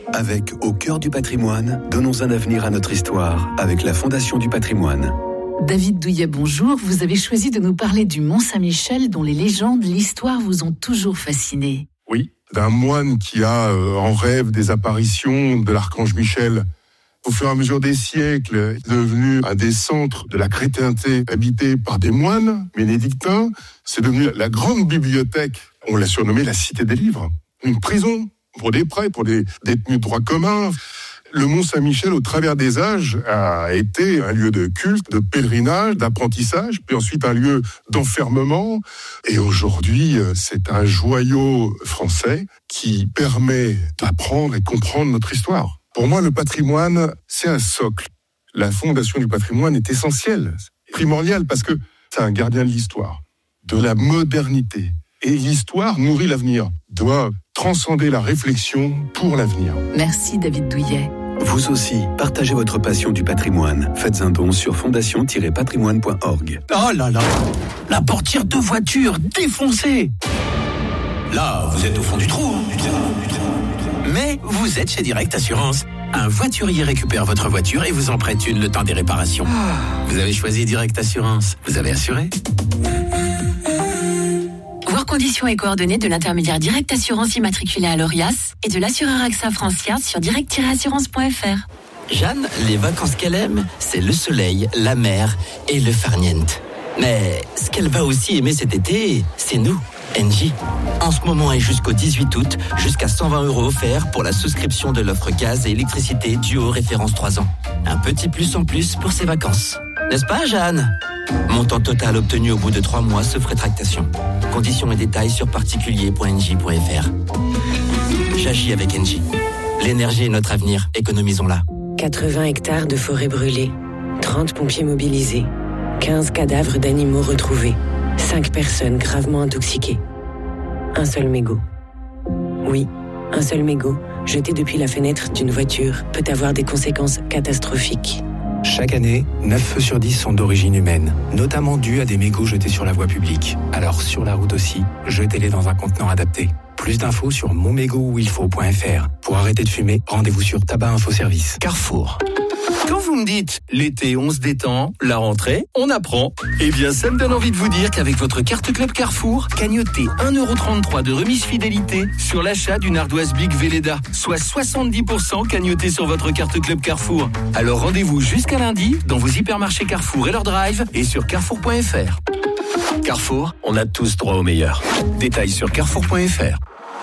Avec Au cœur du patrimoine, donnons un avenir à notre histoire avec la Fondation du patrimoine. David Douillet, bonjour. Vous avez choisi de nous parler du Mont Saint-Michel dont les légendes, l'histoire vous ont toujours fasciné. Oui, d'un moine qui a en rêve des apparitions de l'archange Michel. Au fur et à mesure des siècles, est devenu un des centres de la chrétienté habité par des moines bénédictins. C'est devenu la grande bibliothèque. On l'a surnommée la Cité des Livres. Une prison pour des prêtres, pour des détenus de droit commun. Le Mont Saint-Michel, au travers des âges, a été un lieu de culte, de pèlerinage, d'apprentissage, puis ensuite un lieu d'enfermement. Et aujourd'hui, c'est un joyau français qui permet d'apprendre et comprendre notre histoire. Pour moi, le patrimoine, c'est un socle. La Fondation du patrimoine est essentielle, primordiale, parce que c'est un gardien de l'histoire, de la modernité. Et l'histoire nourrit l'avenir, doit transcender la réflexion pour l'avenir. Merci David Douillet. Vous aussi, partagez votre passion du patrimoine. Faites un don sur fondation-patrimoine.org. Oh là là, la portière de voiture défoncée. Là, vous êtes au fond du trou. Mais vous êtes chez Direct Assurance. Un voiturier récupère votre voiture et vous en prête une le temps des réparations. Vous avez choisi Direct Assurance. Vous avez assuré ? Voir conditions et coordonnées de l'intermédiaire Direct Assurance immatriculé à l'ORIAS et de l'assureur AXA Francia sur direct-assurance.fr. Jeanne, les vacances qu'elle aime, c'est le soleil, la mer et le farniente. Mais ce qu'elle va aussi aimer cet été, c'est nous, Engie. En ce moment et jusqu'au 18 août, jusqu'à 120 € offerts pour la souscription de l'offre gaz et électricité duo référence 3 ans. Un petit plus en plus pour ses vacances. N'est-ce pas, Jeanne ? Montant total obtenu au bout de 3 mois, sauf rétractation. Conditions et détails sur particulier.engie.fr. J'agis avec Engie. L'énergie est notre avenir, économisons-la. 80 hectares de forêt brûlée, 30 pompiers mobilisés, 15 cadavres d'animaux retrouvés, 5 personnes gravement intoxiquées. Un seul mégot. Oui, un seul mégot, jeté depuis la fenêtre d'une voiture, peut avoir des conséquences catastrophiques. Chaque année, 9 feux sur 10 sont d'origine humaine, notamment dus à des mégots jetés sur la voie publique. Alors sur la route aussi, jetez-les dans un contenant adapté. Plus d'infos sur monmégotuilfaut.fr. Pour arrêter de fumer, rendez-vous sur Tabac Info Service. Carrefour. Quand vous me dites l'été on se détend, la rentrée on apprend, eh bien ça me donne envie de vous dire qu'avec votre carte Club Carrefour, cagnotez 1,33 € de remise fidélité sur l'achat d'une ardoise Big Velleda, soit 70% cagnoté sur votre carte Club Carrefour. Alors rendez-vous jusqu'à lundi dans vos hypermarchés Carrefour et leur drive et sur carrefour.fr. Carrefour, on a tous droit au meilleur. Détails sur carrefour.fr.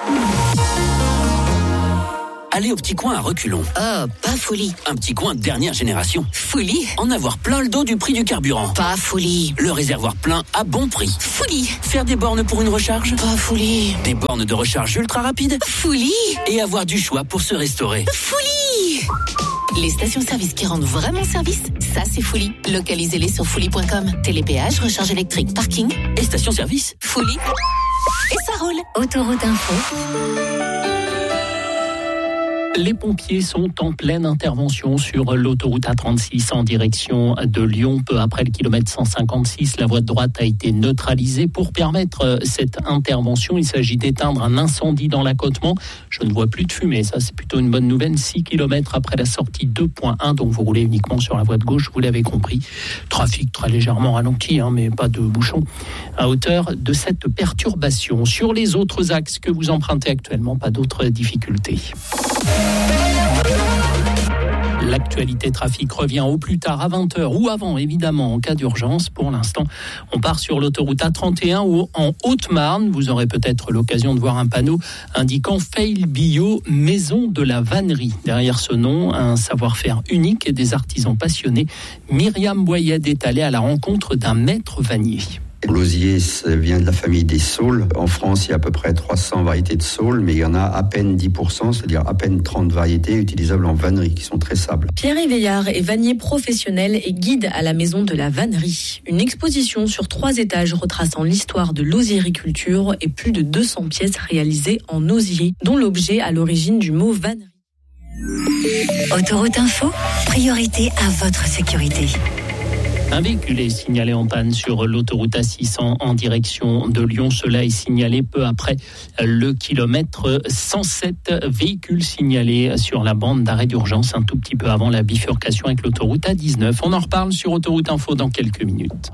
Allez au petit coin à reculons. Oh, pas folie. Un petit coin de dernière génération. Folie. En avoir plein le dos du prix du carburant. Pas folie. Le réservoir plein à bon prix. Folie. Faire des bornes pour une recharge. Pas folie. Des bornes de recharge ultra rapide. Folie. Et avoir du choix pour se restaurer. Folie. Les stations-service qui rendent vraiment service, ça c'est folie. Localisez-les sur folie.com. Télépéage, recharge électrique, parking et station-service. Folie. Et ça roule. Autoroute Info. Les pompiers sont en pleine intervention sur l'autoroute A36 en direction de Lyon. Peu après le kilomètre 156, la voie de droite a été neutralisée. Pour permettre cette intervention, il s'agit d'éteindre un incendie dans l'accotement. Je ne vois plus de fumée, ça c'est plutôt une bonne nouvelle. 6 km après la sortie 2.1, donc vous roulez uniquement sur la voie de gauche, vous l'avez compris. Trafic très légèrement ralenti, mais pas de bouchon à hauteur de cette perturbation. Sur les autres axes que vous empruntez actuellement, pas d'autres difficultés. L'actualité trafic revient au plus tard à 20h ou avant, évidemment, en cas d'urgence. Pour l'instant, on part sur l'autoroute A31 ou en Haute-Marne. Vous aurez peut-être l'occasion de voir un panneau indiquant Fail Bio, maison de la vannerie. Derrière ce nom, un savoir-faire unique et des artisans passionnés. Myriam Boyet est allée à la rencontre d'un maître vannier. L'osier vient de la famille des saules. En France, il y a à peu près 300 variétés de saules, mais il y en a à peine 10%, c'est-à-dire à peine 30 variétés utilisables en vannerie, qui sont tressables. Pierre Éveillard est vannier professionnel et guide à la maison de la vannerie. Une exposition sur 3 étages retraçant l'histoire de l'osiericulture et plus de 200 pièces réalisées en osier, dont l'objet à l'origine du mot vannerie. Autoroute Info, priorité à votre sécurité. Un véhicule est signalé en panne sur l'autoroute A6 en direction de Lyon. Cela est signalé peu après le kilomètre 107. Véhicule signalé sur la bande d'arrêt d'urgence un tout petit peu avant la bifurcation avec l'autoroute A19. On en reparle sur Autoroute Info dans quelques minutes.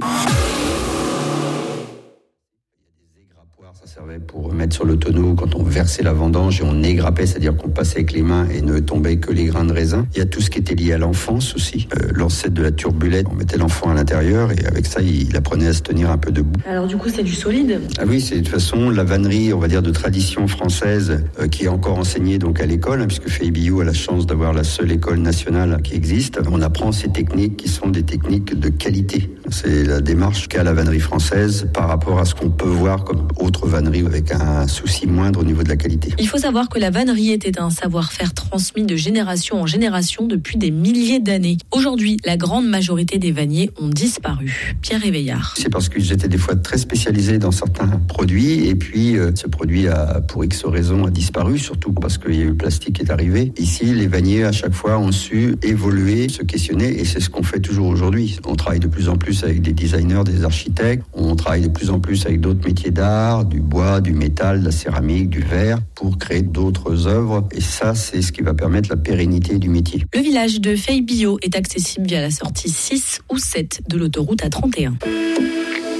Ça servait pour mettre sur le tonneau quand on versait la vendange et on égrappait, c'est-à-dire qu'on passait avec les mains et ne tombait que les grains de raisin. Il y a tout ce qui était lié à l'enfance aussi. L'ancêtre de la turbulette, on mettait l'enfant à l'intérieur et avec ça, il apprenait à se tenir un peu debout. Alors du coup, c'est du solide ? Ah oui, c'est de toute façon la vannerie, on va dire, de tradition française qui est encore enseignée donc à l'école, puisque Fay-Billot a la chance d'avoir la seule école nationale qui existe. On apprend ces techniques qui sont des techniques de qualité. C'est la démarche qu'a la vannerie française par rapport à ce qu'on peut voir comme autre vannerie avec un souci moindre au niveau de la qualité. Il faut savoir que la vannerie était un savoir-faire transmis de génération en génération depuis des milliers d'années. Aujourd'hui, la grande majorité des vanniers ont disparu. Pierre Réveillard. C'est parce qu'ils étaient des fois très spécialisés dans certains produits et puis ce produit a, pour X raisons, a disparu, surtout parce qu'il y a eu le plastique qui est arrivé. Ici, les vanniers à chaque fois ont su évoluer, se questionner et c'est ce qu'on fait toujours aujourd'hui. On travaille de plus en plus avec des designers, des architectes, on travaille de plus en plus avec d'autres métiers d'art, du bois, du métal, de la céramique, du verre, pour créer d'autres œuvres. Et ça, c'est ce qui va permettre la pérennité du métier. Le village de Fay-Billot est accessible via la sortie 6 ou 7 de l'autoroute A31.